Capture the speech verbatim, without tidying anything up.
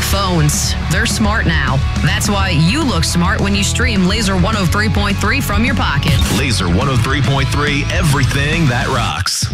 phones. They're smart now. That's why you look smart when you stream Laser one oh three point three from your pocket. Laser one oh three point three, everything that rocks.